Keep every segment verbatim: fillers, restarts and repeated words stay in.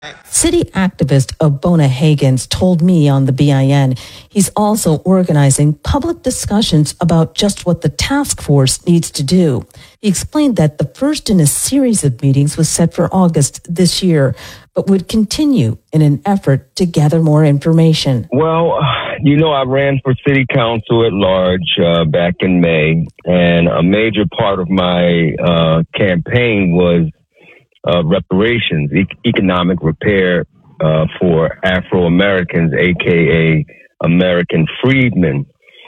City activist Abona Hagins told me on the B I N he's also organizing public discussions about just what the task force needs to do. He explained that the first in a series of meetings was set for August this year, but would continue in an effort to gather more information. Well, you know, I ran for city council at large uh, back in May, and a major part of my uh, campaign was Uh, reparations, e- economic repair uh, for Afro-Americans, a k a. American freedmen.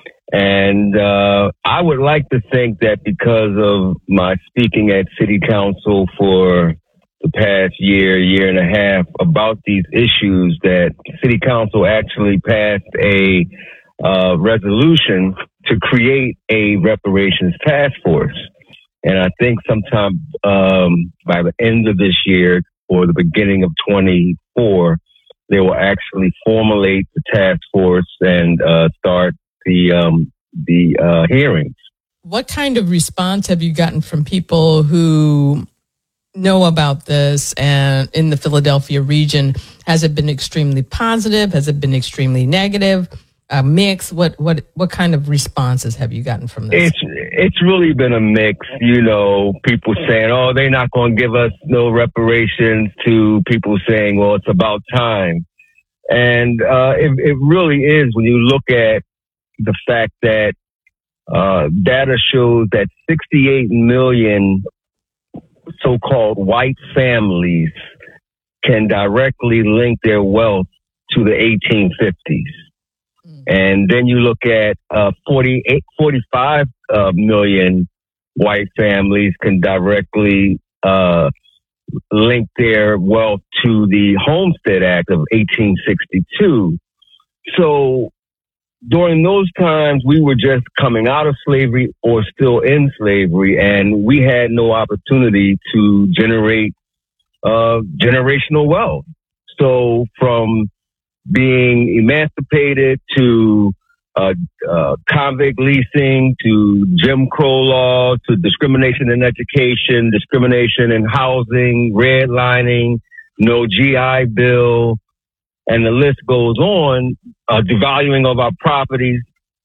And uh, I would like to think that because of my speaking at City Council for the past year, year and a half about these issues, that City Council actually passed a uh, resolution to create a reparations task force. And I think sometime um, by the end of this year or the beginning of twenty-four, they will actually formulate the task force and uh, start the um, the uh, hearings. What kind of response have you gotten from people who know about this and in the Philadelphia region? Has it been extremely positive? Has it been extremely negative? A mix? What what what kind of responses have you gotten from this? It's it's really been a mix. You know, people saying, "Oh, they're not going to give us no reparations," to people saying, "Well, it's about time." And uh, it, it really is when you look at the fact that uh, data shows that sixty-eight million so-called white families can directly link their wealth to the eighteen fifties. And then you look at uh, forty-eight, forty-five uh, million white families can directly uh, link their wealth to the Homestead Act of eighteen sixty-two. So during those times, we were just coming out of slavery or still in slavery, and we had no opportunity to generate uh, generational wealth. So from being emancipated to uh, uh, convict leasing, to Jim Crow law, to discrimination in education, discrimination in housing, redlining, no G I Bill, and the list goes on, uh, devaluing of our properties.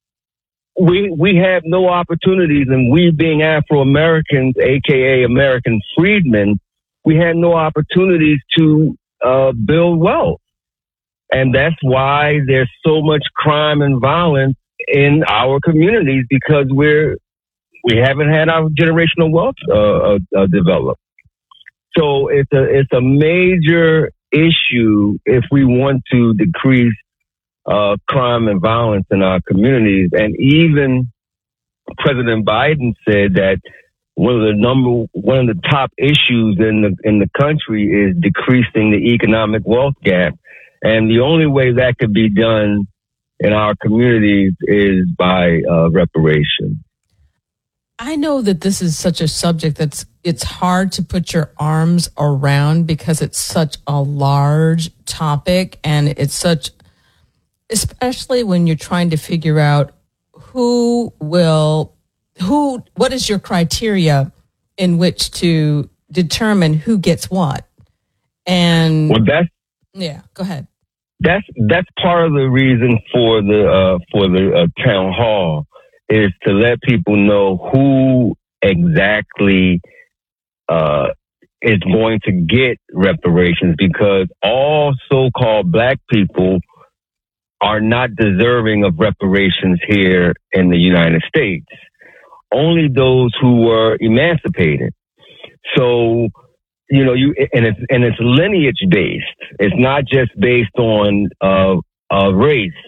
We we have no opportunities, and we being Afro-Americans, a k a. American freedmen, we had no opportunities to uh, build wealth. And that's why there's so much crime and violence in our communities, because we're we haven't had our generational wealth uh, uh, developed. So it's a it's a major issue if we want to decrease uh, crime and violence in our communities. And even President Biden said that one of the number one of the top issues in the in the country is decreasing the economic wealth gap. And the only way that could be done in our communities is by uh, reparation. I know that this is such a subject that's it's hard to put your arms around because it's such a large topic, and it's such, especially when you're trying to figure out who will, who, what is your criteria in which to determine who gets what. And well, that's, yeah, go ahead. That's that's part of the reason for the uh, for the uh, town hall, is to let people know who exactly uh, is going to get reparations, because all so-called black people are not deserving of reparations here in the United States. Only those who were emancipated. So, you know, you and it's and it's lineage based. It's not just based on uh, uh, race.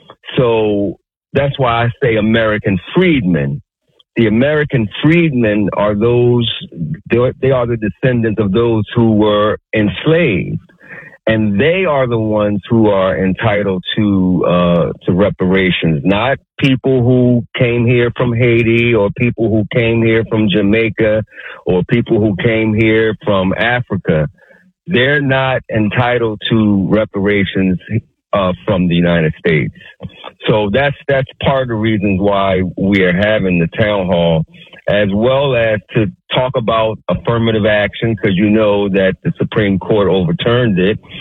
So that's why I say American freedmen. The American freedmen are those; they are the descendants of those who were enslaved, and they are the ones who are entitled to uh, to reparations. Not people who came here from Haiti, or people who came here from Jamaica, or people who came here from Africa. They're not entitled to reparations uh, from the United States. So that's that's part of the reasons why we are having the town hall, as well as to talk about affirmative action, because you know that the Supreme Court overturned it.